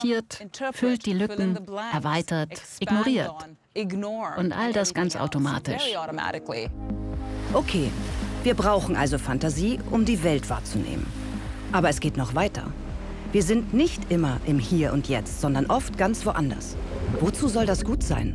füllt die Lücken, erweitert, ignoriert. Und all das ganz automatisch. Okay, wir brauchen also Fantasie, um die Welt wahrzunehmen. Aber es geht noch weiter. Wir sind nicht immer im Hier und Jetzt, sondern oft ganz woanders. Wozu soll das gut sein?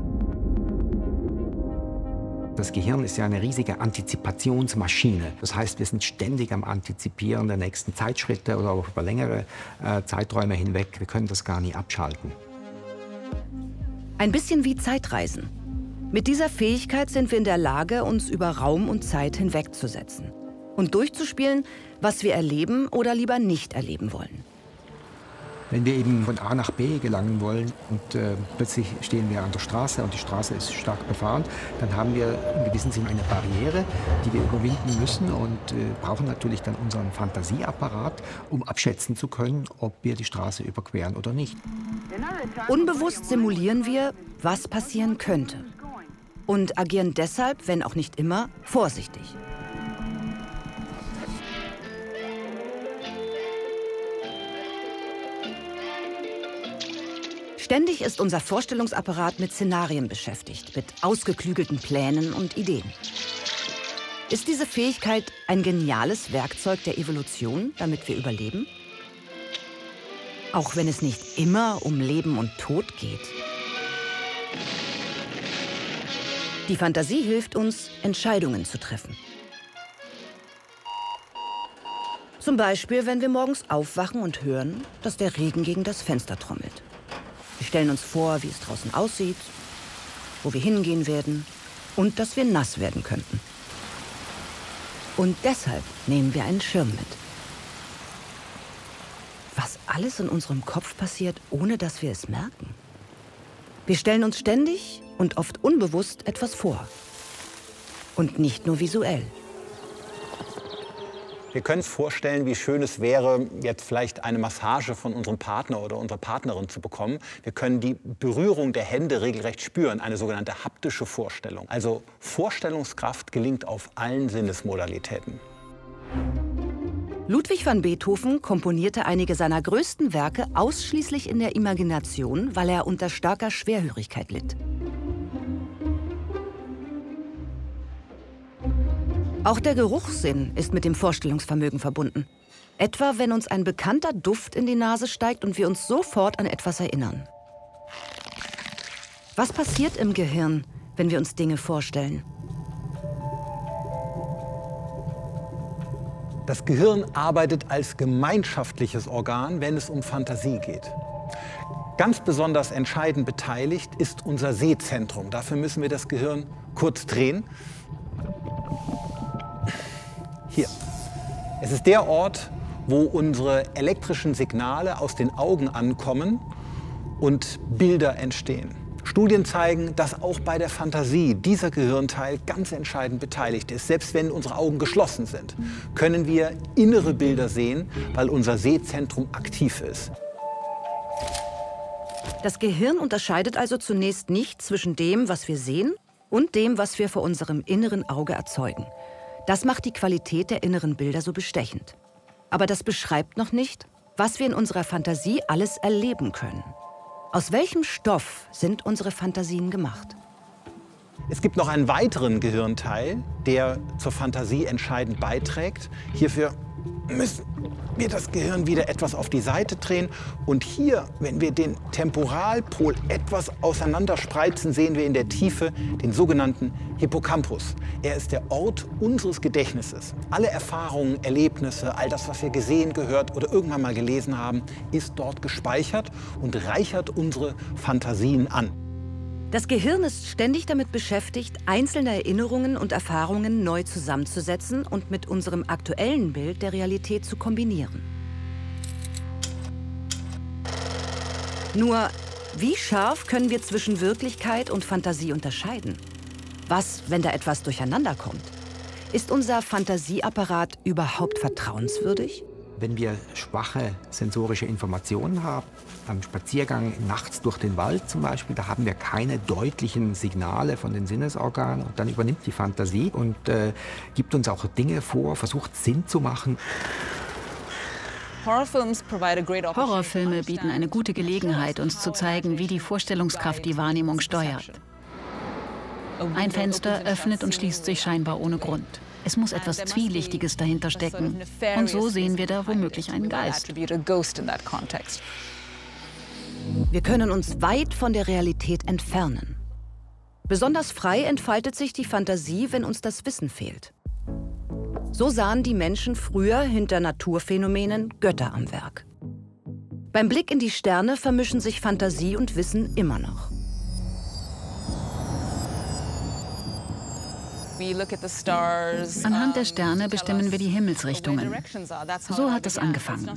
Das Gehirn ist ja eine riesige Antizipationsmaschine. Das heißt, wir sind ständig am Antizipieren der nächsten Zeitschritte oder auch über längere Zeiträume hinweg. Wir können das gar nie abschalten. Ein bisschen wie Zeitreisen. Mit dieser Fähigkeit sind wir in der Lage, uns über Raum und Zeit hinwegzusetzen und durchzuspielen, was wir erleben oder lieber nicht erleben wollen. Wenn wir eben von A nach B gelangen wollen und plötzlich stehen wir an der Straße und die Straße ist stark befahren, dann haben wir in gewissem Sinne eine Barriere, die wir überwinden müssen und brauchen natürlich dann unseren Fantasieapparat, um abschätzen zu können, ob wir die Straße überqueren oder nicht. Unbewusst simulieren wir, was passieren könnte und agieren deshalb, wenn auch nicht immer, vorsichtig. Ständig ist unser Vorstellungsapparat mit Szenarien beschäftigt, mit ausgeklügelten Plänen und Ideen. Ist diese Fähigkeit ein geniales Werkzeug der Evolution, damit wir überleben? Auch wenn es nicht immer um Leben und Tod geht. Die Fantasie hilft uns, Entscheidungen zu treffen. Zum Beispiel, wenn wir morgens aufwachen und hören, dass der Regen gegen das Fenster trommelt. Wir stellen uns vor, wie es draußen aussieht, wo wir hingehen werden und dass wir nass werden könnten. Und deshalb nehmen wir einen Schirm mit. Was alles in unserem Kopf passiert, ohne dass wir es merken. Wir stellen uns ständig und oft unbewusst etwas vor. Und nicht nur visuell. Wir können uns vorstellen, wie schön es wäre, jetzt vielleicht eine Massage von unserem Partner oder unserer Partnerin zu bekommen. Wir können die Berührung der Hände regelrecht spüren, eine sogenannte haptische Vorstellung. Also Vorstellungskraft gelingt auf allen Sinnesmodalitäten. Ludwig van Beethoven komponierte einige seiner größten Werke ausschließlich in der Imagination, weil er unter starker Schwerhörigkeit litt. Auch der Geruchssinn ist mit dem Vorstellungsvermögen verbunden. Etwa, wenn uns ein bekannter Duft in die Nase steigt und wir uns sofort an etwas erinnern. Was passiert im Gehirn, wenn wir uns Dinge vorstellen? Das Gehirn arbeitet als gemeinschaftliches Organ, wenn es um Fantasie geht. Ganz besonders entscheidend beteiligt ist unser Sehzentrum. Dafür müssen wir das Gehirn kurz drehen. Hier. Es ist der Ort, wo unsere elektrischen Signale aus den Augen ankommen und Bilder entstehen. Studien zeigen, dass auch bei der Fantasie dieser Gehirnteil ganz entscheidend beteiligt ist. Selbst wenn unsere Augen geschlossen sind, können wir innere Bilder sehen, weil unser Sehzentrum aktiv ist. Das Gehirn unterscheidet also zunächst nicht zwischen dem, was wir sehen, und dem, was wir vor unserem inneren Auge erzeugen. Das macht die Qualität der inneren Bilder so bestechend. Aber das beschreibt noch nicht, was wir in unserer Fantasie alles erleben können. Aus welchem Stoff sind unsere Fantasien gemacht? Es gibt noch einen weiteren Gehirnteil, der zur Fantasie entscheidend beiträgt. Hierfür müssen wir das Gehirn wieder etwas auf die Seite drehen. Und hier, wenn wir den Temporalpol etwas auseinanderspreizen, sehen wir in der Tiefe den sogenannten Hippocampus. Er ist der Ort unseres Gedächtnisses. Alle Erfahrungen, Erlebnisse, all das, was wir gesehen, gehört oder irgendwann mal gelesen haben, ist dort gespeichert und reichert unsere Fantasien an. Das Gehirn ist ständig damit beschäftigt, einzelne Erinnerungen und Erfahrungen neu zusammenzusetzen und mit unserem aktuellen Bild der Realität zu kombinieren. Nur, wie scharf können wir zwischen Wirklichkeit und Fantasie unterscheiden? Was, wenn da etwas durcheinander kommt? Ist unser Fantasieapparat überhaupt vertrauenswürdig? Wenn wir schwache sensorische Informationen haben, beim Spaziergang nachts durch den Wald zum Beispiel, da haben wir keine deutlichen Signale von den Sinnesorganen und dann übernimmt die Fantasie und gibt uns auch Dinge vor, versucht Sinn zu machen. Horrorfilme bieten eine gute Gelegenheit, uns zu zeigen, wie die Vorstellungskraft die Wahrnehmung steuert. Ein Fenster öffnet und schließt sich scheinbar ohne Grund. Es muss etwas Zwielichtiges dahinter stecken. Und so sehen wir da womöglich einen Geist. Wir können uns weit von der Realität entfernen. Besonders frei entfaltet sich die Fantasie, wenn uns das Wissen fehlt. So sahen die Menschen früher hinter Naturphänomenen Götter am Werk. Beim Blick in die Sterne vermischen sich Fantasie und Wissen immer noch. Anhand der Sterne bestimmen wir die Himmelsrichtungen. So hat es angefangen.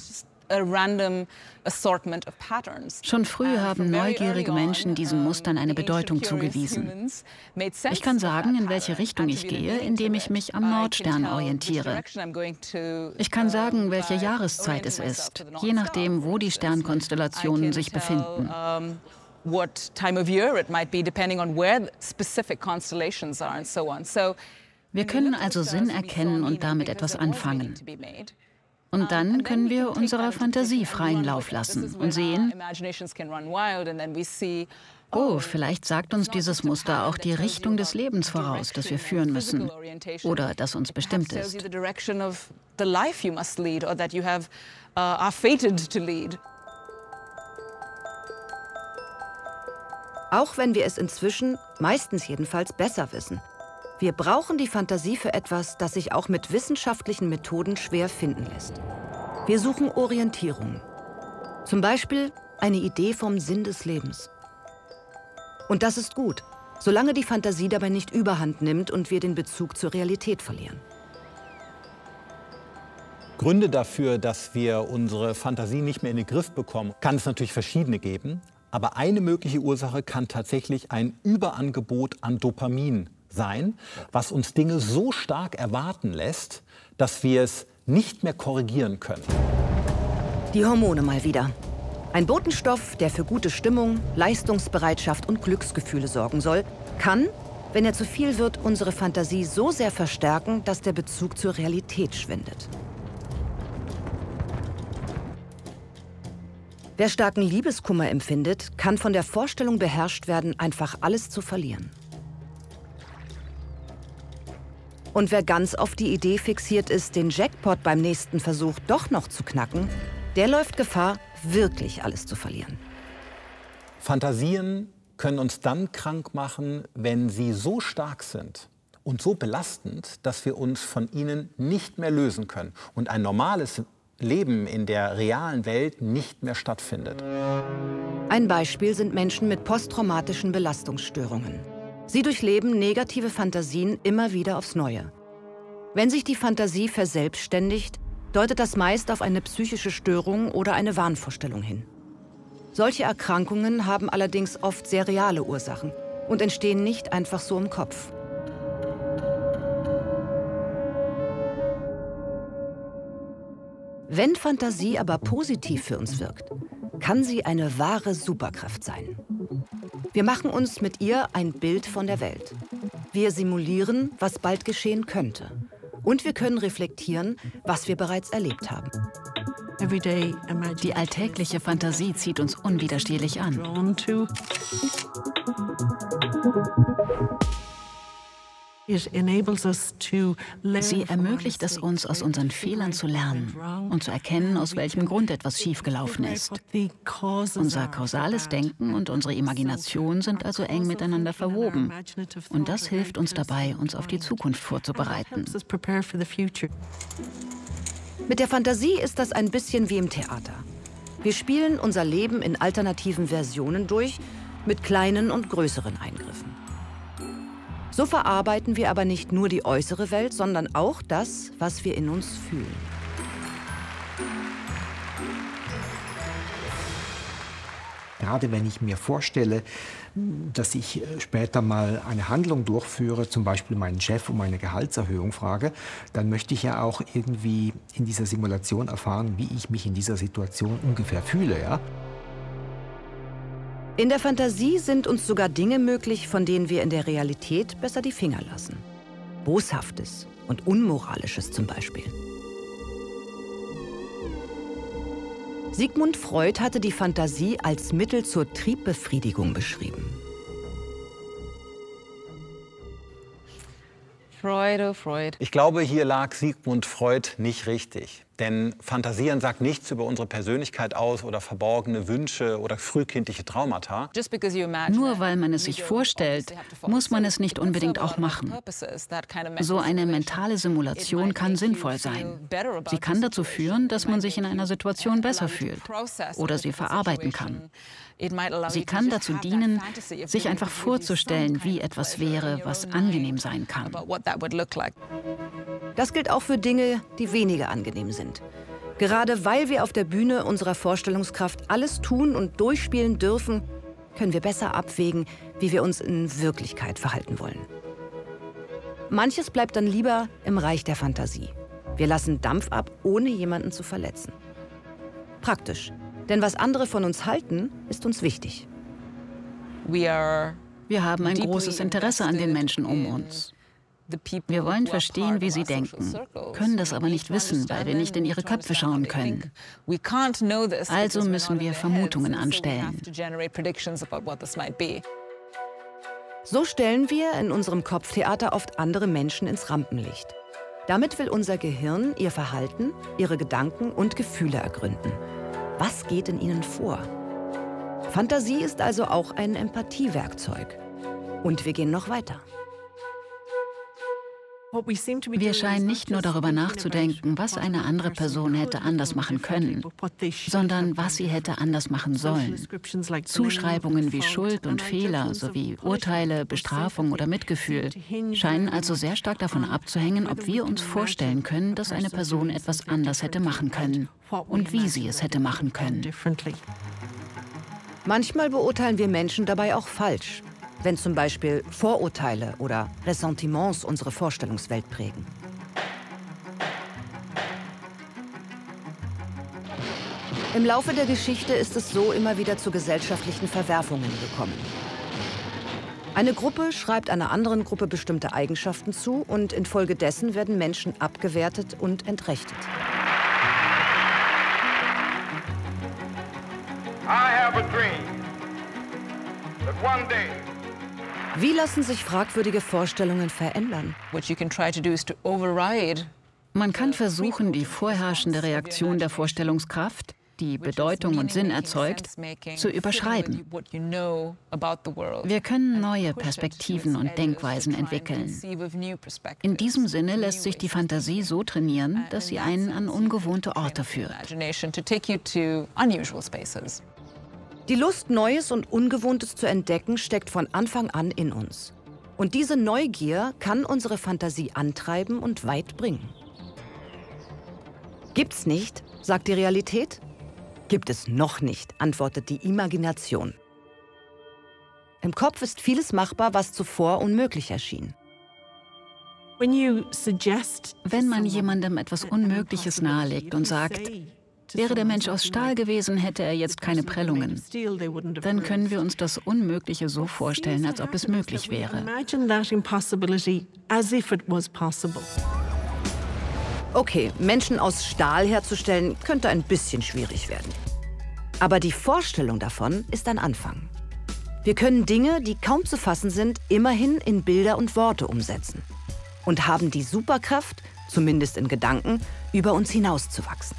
Schon früh haben neugierige Menschen diesen Mustern eine Bedeutung zugewiesen. Ich kann sagen, in welche Richtung ich gehe, indem ich mich am Nordstern orientiere. Ich kann sagen, welche Jahreszeit es ist, je nachdem, wo die Sternkonstellationen sich befinden. What time of year it might be, depending on where specific constellations are and so on. So, wir können also Sinn erkennen und damit etwas anfangen. Und dann können wir unserer Fantasie freien Lauf lassen und sehen, oh, vielleicht sagt uns dieses Muster auch die Richtung des Lebens voraus, das wir führen müssen oder das uns bestimmt ist. Auch wenn wir es inzwischen, meistens jedenfalls, besser wissen. Wir brauchen die Fantasie für etwas, das sich auch mit wissenschaftlichen Methoden schwer finden lässt. Wir suchen Orientierung. Zum Beispiel eine Idee vom Sinn des Lebens. Und das ist gut, solange die Fantasie dabei nicht überhand nimmt und wir den Bezug zur Realität verlieren. Gründe dafür, dass wir unsere Fantasie nicht mehr in den Griff bekommen, kann es natürlich verschiedene geben. Aber eine mögliche Ursache kann tatsächlich ein Überangebot an Dopamin sein, was uns Dinge so stark erwarten lässt, dass wir es nicht mehr korrigieren können. Die Hormone mal wieder. Ein Botenstoff, der für gute Stimmung, Leistungsbereitschaft und Glücksgefühle sorgen soll, kann, wenn er zu viel wird, unsere Fantasie so sehr verstärken, dass der Bezug zur Realität schwindet. Wer starken Liebeskummer empfindet, kann von der Vorstellung beherrscht werden, einfach alles zu verlieren. Und wer ganz auf die Idee fixiert ist, den Jackpot beim nächsten Versuch doch noch zu knacken, der läuft Gefahr, wirklich alles zu verlieren. Fantasien können uns dann krank machen, wenn sie so stark sind und so belastend, dass wir uns von ihnen nicht mehr lösen können und ein normales Leben in der realen Welt nicht mehr stattfindet. Ein Beispiel sind Menschen mit posttraumatischen Belastungsstörungen. Sie durchleben negative Fantasien immer wieder aufs Neue. Wenn sich die Fantasie verselbstständigt, deutet das meist auf eine psychische Störung oder eine Wahnvorstellung hin. Solche Erkrankungen haben allerdings oft sehr reale Ursachen und entstehen nicht einfach so im Kopf. Wenn Fantasie aber positiv für uns wirkt, kann sie eine wahre Superkraft sein. Wir machen uns mit ihr ein Bild von der Welt. Wir simulieren, was bald geschehen könnte. Und wir können reflektieren, was wir bereits erlebt haben. Die alltägliche Fantasie zieht uns unwiderstehlich an. Sie ermöglicht es uns, aus unseren Fehlern zu lernen und zu erkennen, aus welchem Grund etwas schiefgelaufen ist. Unser kausales Denken und unsere Imagination sind also eng miteinander verwoben. Und das hilft uns dabei, uns auf die Zukunft vorzubereiten. Mit der Fantasie ist das ein bisschen wie im Theater. Wir spielen unser Leben in alternativen Versionen durch, mit kleinen und größeren Eingriffen. So verarbeiten wir aber nicht nur die äußere Welt, sondern auch das, was wir in uns fühlen. Gerade wenn ich mir vorstelle, dass ich später mal eine Handlung durchführe, zum Beispiel meinen Chef um eine Gehaltserhöhung frage, dann möchte ich ja auch irgendwie in dieser Simulation erfahren, wie ich mich in dieser Situation ungefähr fühle, ja? In der Fantasie sind uns sogar Dinge möglich, von denen wir in der Realität besser die Finger lassen. Boshaftes und Unmoralisches zum Beispiel. Sigmund Freud hatte die Fantasie als Mittel zur Triebbefriedigung beschrieben. Freud, oh Freud. Ich glaube, hier lag Sigmund Freud nicht richtig. Denn Fantasieren sagt nichts über unsere Persönlichkeit aus oder verborgene Wünsche oder frühkindliche Traumata. Nur weil man es sich vorstellt, muss man es nicht unbedingt auch machen. So eine mentale Simulation kann sinnvoll sein. Sie kann dazu führen, dass man sich in einer Situation besser fühlt oder sie verarbeiten kann. Sie kann dazu dienen, sich einfach vorzustellen, wie etwas wäre, was angenehm sein kann. Das gilt auch für Dinge, die weniger angenehm sind. Gerade weil wir auf der Bühne unserer Vorstellungskraft alles tun und durchspielen dürfen, können wir besser abwägen, wie wir uns in Wirklichkeit verhalten wollen. Manches bleibt dann lieber im Reich der Fantasie. Wir lassen Dampf ab, ohne jemanden zu verletzen. Praktisch, denn was andere von uns halten, ist uns wichtig. Wir haben ein großes Interesse an den Menschen um uns. Wir wollen verstehen, wie sie denken, können das aber nicht wissen, weil wir nicht in ihre Köpfe schauen können. Also müssen wir Vermutungen anstellen. So stellen wir in unserem Kopftheater oft andere Menschen ins Rampenlicht. Damit will unser Gehirn ihr Verhalten, ihre Gedanken und Gefühle ergründen. Was geht in ihnen vor? Fantasie ist also auch ein Empathiewerkzeug. Und wir gehen noch weiter. Wir scheinen nicht nur darüber nachzudenken, was eine andere Person hätte anders machen können, sondern was sie hätte anders machen sollen. Zuschreibungen wie Schuld und Fehler sowie Urteile, Bestrafung oder Mitgefühl scheinen also sehr stark davon abzuhängen, ob wir uns vorstellen können, dass eine Person etwas anders hätte machen können und wie sie es hätte machen können. Manchmal beurteilen wir Menschen dabei auch falsch, wenn zum Beispiel Vorurteile oder Ressentiments unsere Vorstellungswelt prägen. Im Laufe der Geschichte ist es so immer wieder zu gesellschaftlichen Verwerfungen gekommen. Eine Gruppe schreibt einer anderen Gruppe bestimmte Eigenschaften zu und infolgedessen werden Menschen abgewertet und entrechtet. I have a dream that one day Wie lassen sich fragwürdige Vorstellungen verändern? Man kann versuchen, die vorherrschende Reaktion der Vorstellungskraft, die Bedeutung und Sinn erzeugt, zu überschreiben. Wir können neue Perspektiven und Denkweisen entwickeln. In diesem Sinne lässt sich die Fantasie so trainieren, dass sie einen an ungewohnte Orte führt. Die Lust, Neues und Ungewohntes zu entdecken, steckt von Anfang an in uns. Und diese Neugier kann unsere Fantasie antreiben und weit bringen. Gibt's nicht, sagt die Realität? Gibt es noch nicht, antwortet die Imagination. Im Kopf ist vieles machbar, was zuvor unmöglich erschien. Wenn man jemandem etwas Unmögliches nahelegt und sagt, wäre der Mensch aus Stahl gewesen, hätte er jetzt keine Prellungen. Dann können wir uns das Unmögliche so vorstellen, als ob es möglich wäre. Okay, Menschen aus Stahl herzustellen, könnte ein bisschen schwierig werden. Aber die Vorstellung davon ist ein Anfang. Wir können Dinge, die kaum zu fassen sind, immerhin in Bilder und Worte umsetzen. Und haben die Superkraft, zumindest in Gedanken, über uns hinauszuwachsen.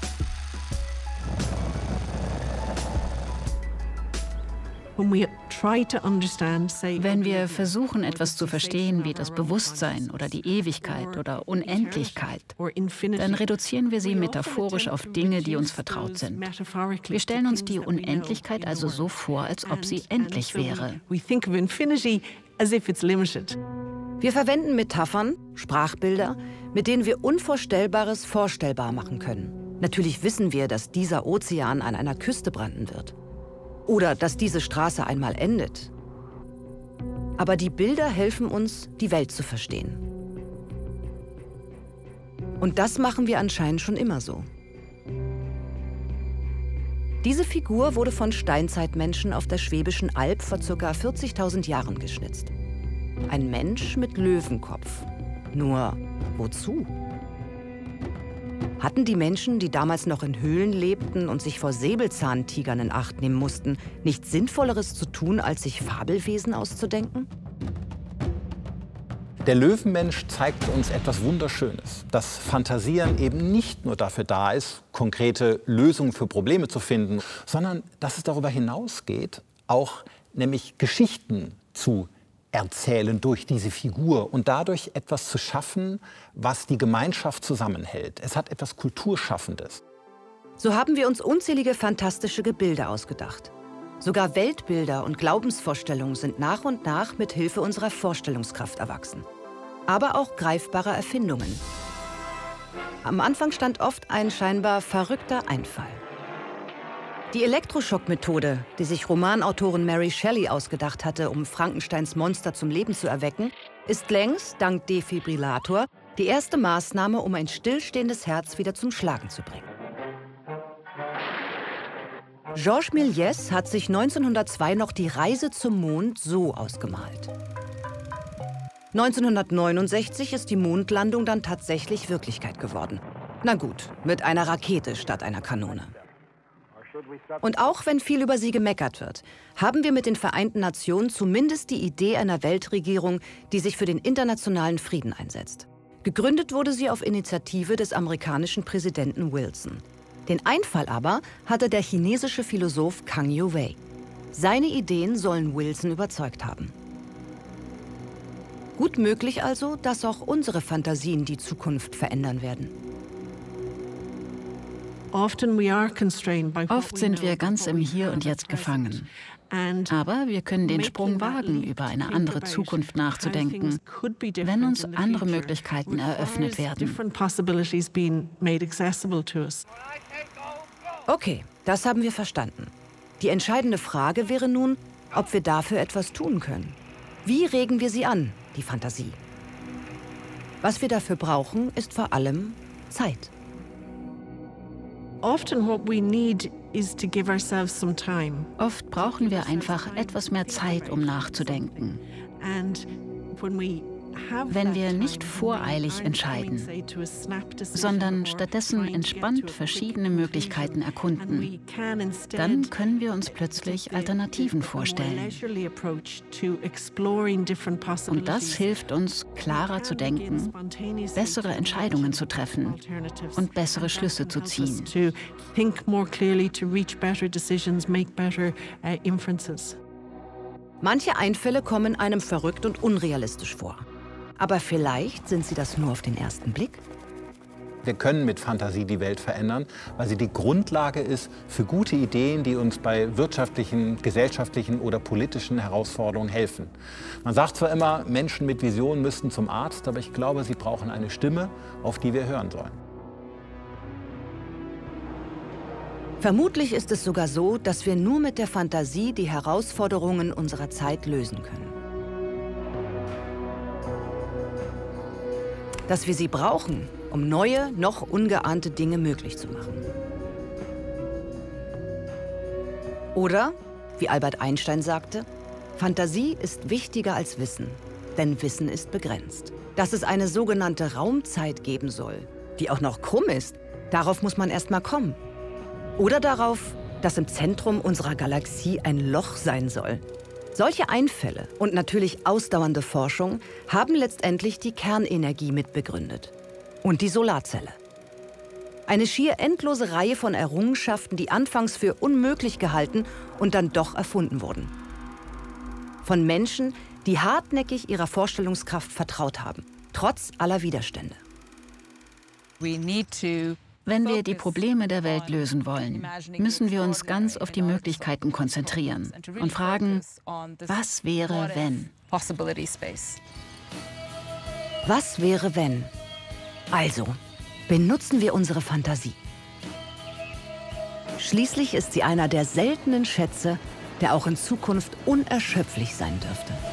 Wenn wir versuchen, etwas zu verstehen, wie das Bewusstsein oder die Ewigkeit oder Unendlichkeit, dann reduzieren wir sie metaphorisch auf Dinge, die uns vertraut sind. Wir stellen uns die Unendlichkeit also so vor, als ob sie endlich wäre. Wir verwenden Metaphern, Sprachbilder, mit denen wir Unvorstellbares vorstellbar machen können. Natürlich wissen wir, dass dieser Ozean an einer Küste branden wird. Oder dass diese Straße einmal endet. Aber die Bilder helfen uns, die Welt zu verstehen. Und das machen wir anscheinend schon immer so. Diese Figur wurde von Steinzeitmenschen auf der Schwäbischen Alb vor ca. 40.000 Jahren geschnitzt. Ein Mensch mit Löwenkopf. Nur wozu? Hatten die Menschen, die damals noch in Höhlen lebten und sich vor Säbelzahntigern in Acht nehmen mussten, nichts Sinnvolleres zu tun, als sich Fabelwesen auszudenken? Der Löwenmensch zeigt uns etwas Wunderschönes, dass Fantasieren eben nicht nur dafür da ist, konkrete Lösungen für Probleme zu finden, sondern dass es darüber hinausgeht, auch nämlich Geschichten zu erzählen durch diese Figur und dadurch etwas zu schaffen, was die Gemeinschaft zusammenhält. Es hat etwas Kulturschaffendes. So haben wir uns unzählige fantastische Gebilde ausgedacht. Sogar Weltbilder und Glaubensvorstellungen sind nach und nach mit Hilfe unserer Vorstellungskraft erwachsen. Aber auch greifbare Erfindungen. Am Anfang stand oft ein scheinbar verrückter Einfall. Die Elektroschockmethode, die sich Romanautorin Mary Shelley ausgedacht hatte, um Frankensteins Monster zum Leben zu erwecken, ist längst, dank Defibrillator, die erste Maßnahme, um ein stillstehendes Herz wieder zum Schlagen zu bringen. Georges Méliès hat sich 1902 noch die Reise zum Mond so ausgemalt. 1969 ist die Mondlandung dann tatsächlich Wirklichkeit geworden. Na gut, mit einer Rakete statt einer Kanone. Und auch wenn viel über sie gemeckert wird, haben wir mit den Vereinten Nationen zumindest die Idee einer Weltregierung, die sich für den internationalen Frieden einsetzt. Gegründet wurde sie auf Initiative des amerikanischen Präsidenten Wilson. Den Einfall aber hatte der chinesische Philosoph Kang Youwei. Seine Ideen sollen Wilson überzeugt haben. Gut möglich also, dass auch unsere Fantasien die Zukunft verändern werden. Oft sind wir ganz im Hier und Jetzt gefangen. Aber wir können den Sprung wagen, über eine andere Zukunft nachzudenken, wenn uns andere Möglichkeiten eröffnet werden. Okay, das haben wir verstanden. Die entscheidende Frage wäre nun, ob wir dafür etwas tun können. Wie regen wir sie an, die Fantasie? Was wir dafür brauchen, ist vor allem Zeit. Oft brauchen wir einfach etwas mehr Zeit, um nachzudenken. Wenn wir nicht voreilig entscheiden, sondern stattdessen entspannt verschiedene Möglichkeiten erkunden, dann können wir uns plötzlich Alternativen vorstellen. Und das hilft uns, klarer zu denken, bessere Entscheidungen zu treffen und bessere Schlüsse zu ziehen. Manche Einfälle kommen einem verrückt und unrealistisch vor. Aber vielleicht sind sie das nur auf den ersten Blick. Wir können mit Fantasie die Welt verändern, weil sie die Grundlage ist für gute Ideen, die uns bei wirtschaftlichen, gesellschaftlichen oder politischen Herausforderungen helfen. Man sagt zwar immer, Menschen mit Visionen müssten zum Arzt, aber ich glaube, sie brauchen eine Stimme, auf die wir hören sollen. Vermutlich ist es sogar so, dass wir nur mit der Fantasie die Herausforderungen unserer Zeit lösen können. Dass wir sie brauchen, um neue, noch ungeahnte Dinge möglich zu machen. Oder, wie Albert Einstein sagte, Fantasie ist wichtiger als Wissen, denn Wissen ist begrenzt. Dass es eine sogenannte Raumzeit geben soll, die auch noch krumm ist, darauf muss man erst mal kommen. Oder darauf, dass im Zentrum unserer Galaxie ein Loch sein soll. Solche Einfälle und natürlich ausdauernde Forschung haben letztendlich die Kernenergie mitbegründet. Und die Solarzelle. Eine schier endlose Reihe von Errungenschaften, die anfangs für unmöglich gehalten und dann doch erfunden wurden. Von Menschen, die hartnäckig ihrer Vorstellungskraft vertraut haben, trotz aller Widerstände. Wenn wir die Probleme der Welt lösen wollen, müssen wir uns ganz auf die Möglichkeiten konzentrieren und fragen, was wäre, wenn? Was wäre, wenn? Also, benutzen wir unsere Fantasie. Schließlich ist sie einer der seltenen Schätze, der auch in Zukunft unerschöpflich sein dürfte.